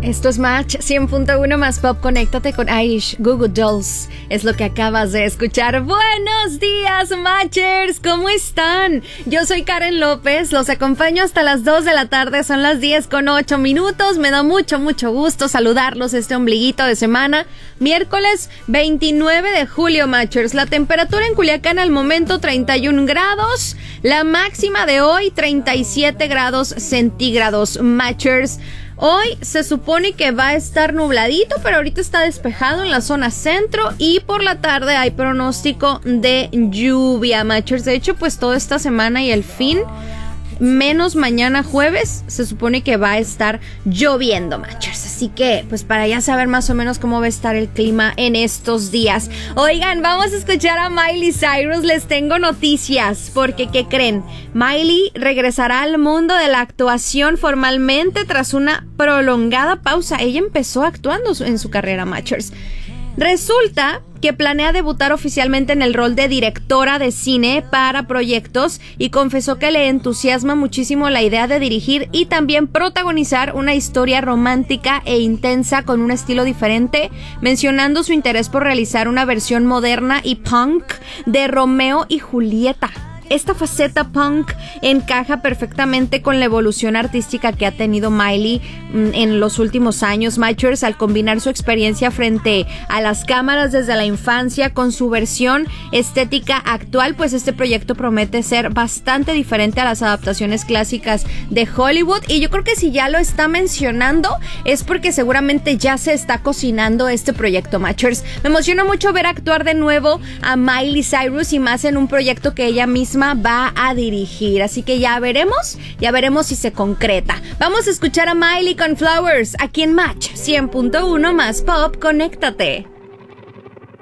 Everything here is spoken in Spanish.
Esto es Match 100.1 más Pop. Conéctate con Irish Goo Goo Dolls. Es lo que acabas de escuchar. Buenos días, Matchers. ¿Cómo están? Yo soy Karen López. Los acompaño hasta las 2 de la tarde. Son las 10:08. Me da mucho gusto saludarlos este ombliguito de semana. Miércoles 29 de julio, Matchers. La temperatura en Culiacán al momento 31 grados. La máxima de hoy 37 grados centígrados, Matchers. Hoy se supone que va a estar nubladito, pero ahorita está despejado en la zona centro y por la tarde hay pronóstico de lluvia, Matchers. De hecho, pues toda esta semana y el fin, menos mañana jueves, se supone que va a estar lloviendo, Matchers. Así que, pues para ya saber más o menos cómo va a estar el clima en estos días. Oigan, vamos a escuchar a Miley Cyrus. Les tengo noticias, porque ¿qué creen? Miley regresará al mundo de la actuación formalmente tras una prolongada pausa. Ella empezó actuando en su carrera, Matchers. Resulta que planea debutar oficialmente en el rol de directora de cine para proyectos y confesó que le entusiasma muchísimo la idea de dirigir y también protagonizar una historia romántica e intensa con un estilo diferente, mencionando su interés por realizar una versión moderna y punk de Romeo y Julieta. Esta faceta punk encaja perfectamente con la evolución artística que ha tenido Miley en los últimos años, Matchers, al combinar su experiencia frente a las cámaras desde la infancia con su versión estética actual. Pues este proyecto promete ser bastante diferente a las adaptaciones clásicas de Hollywood, y yo creo que si ya lo está mencionando es porque seguramente ya se está cocinando este proyecto, Matchers. Me emociona mucho ver actuar de nuevo a Miley Cyrus, y más en un proyecto que ella misma va a dirigir, así que ya veremos si se concreta. Vamos a escuchar a Miley con Flowers aquí en Match 100.1 más Pop. Conéctate.